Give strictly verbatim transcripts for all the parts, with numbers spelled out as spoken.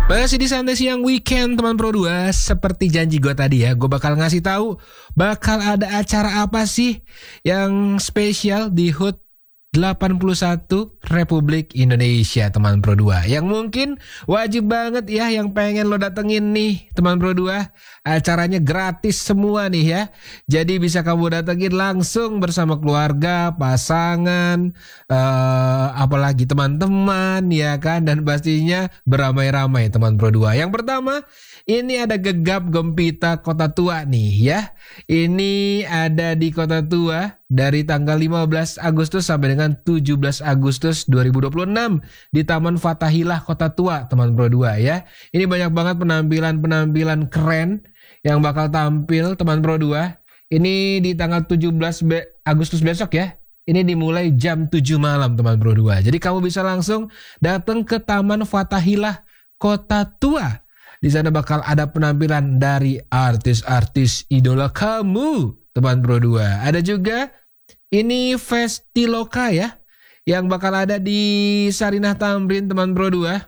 Masih di santai siang weekend teman Pro dua. Seperti janji gue tadi ya, gue bakal ngasih tahu bakal ada acara apa sih yang spesial di H U T delapan puluh satu Republik Indonesia teman Pro dua. Yang mungkin wajib banget ya yang pengen lo datengin nih teman Pro dua. Acaranya gratis semua nih ya. Jadi bisa kamu datengin langsung bersama keluarga, pasangan, uh, apalagi teman-teman ya kan. Dan pastinya beramai-ramai teman Pro dua. Yang pertama ini ada Gegap Gempita Kota Tua nih ya. Ini ada di Kota Tua dari tanggal lima belas Agustus sampai dengan tujuh belas Agustus dua ribu dua puluh enam di Taman Fathahillah Kota Tua teman Pro dua ya. Ini banyak banget penampilan-penampilan keren yang bakal tampil teman Pro dua. Ini di tanggal tujuh belas Agustus besok ya. Ini dimulai jam tujuh malam teman Pro dua. Jadi kamu bisa langsung datang ke Taman Fathahillah Kota Tua. Di sana bakal ada penampilan dari artis-artis idola kamu teman Pro dua. Ada juga ini Festiloka ya, yang bakal ada di Sarinah Tamrin teman Pro dua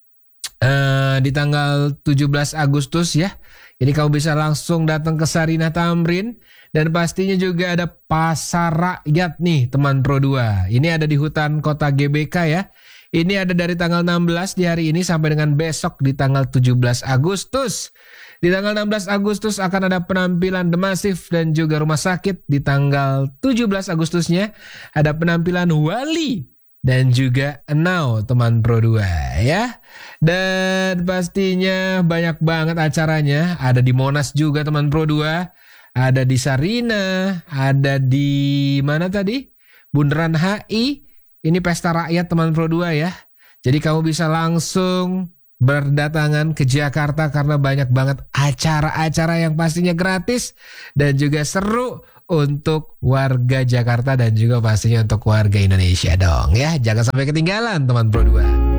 uh, di tanggal tujuh belas Agustus ya. Jadi kamu bisa langsung datang ke Sarinah Tamrin. Dan pastinya juga ada Pasar Rakyat nih teman Pro dua. Ini ada di hutan kota G B K ya. Ini ada dari tanggal enam belas di hari ini sampai dengan besok di tanggal tujuh belas Agustus. Di tanggal enam belas Agustus akan ada penampilan The Massive dan juga Rumah Sakit. Di tanggal tujuh belas Agustusnya ada penampilan Wali dan juga Enau teman Pro dua ya. Dan pastinya banyak banget acaranya. Ada di Monas juga teman Pro dua. Ada di Sarina, ada di mana tadi? Bundaran H I. Ini pesta rakyat teman Pro dua ya. Jadi kamu bisa langsung berdatangan ke Jakarta karena banyak banget acara-acara yang pastinya gratis dan juga seru untuk warga Jakarta dan juga pastinya untuk warga Indonesia dong ya. Jangan sampai ketinggalan teman Pro dua.